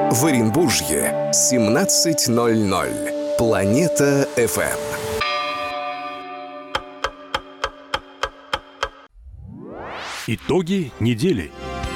В Оренбуржье 17:00. Планета ФМ. Итоги недели.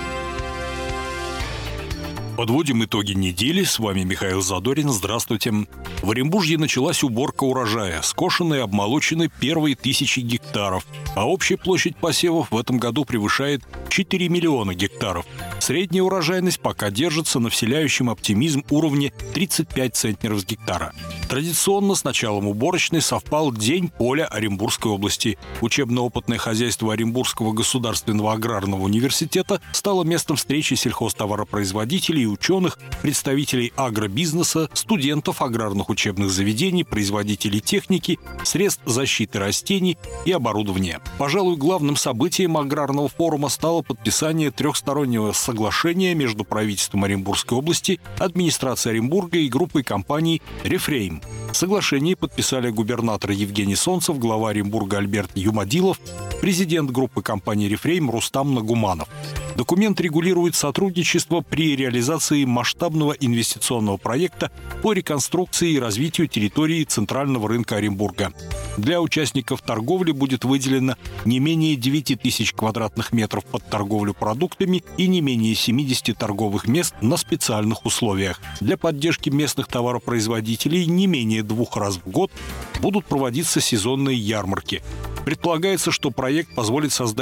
Подводим итоги недели. С вами Михаил Задорин. Здравствуйте. В Оренбуржье началась уборка урожая. Скошены и обмолочены первые 1000 гектаров. А общая площадь посевов в этом году превышает 4 миллиона гектаров. Средняя урожайность пока держится на вселяющем оптимизм уровне 35 центнеров с гектара. Традиционно с началом уборочной совпал День поля Оренбургской области. Учебно-опытное хозяйство Оренбургского государственного аграрного университета стало местом встречи сельхозтоваропроизводителей и ученых, представителей агробизнеса, студентов аграрных учебных заведений, производителей техники, средств защиты растений и оборудования. Пожалуй, главным событием аграрного форума стало подписание трехстороннего соглашения между правительством Оренбургской области, администрацией Оренбурга и группой компаний «Рефрейм». Соглашение подписали губернатор Евгений Солнцев, глава Оренбурга Альберт Юмадилов, президент группы компании «Рефрейм» Рустам Нагуманов. Документ регулирует сотрудничество при реализации масштабного инвестиционного проекта по реконструкции и развитию территории центрального рынка Оренбурга. Для участников торговли будет выделено не менее 9000 квадратных метров под торговлю продуктами и не менее 70 торговых мест на специальных условиях. Для поддержки местных товаропроизводителей не менее 2 раз в год будут проводиться сезонные ярмарки. Предполагается, что проект позволит создать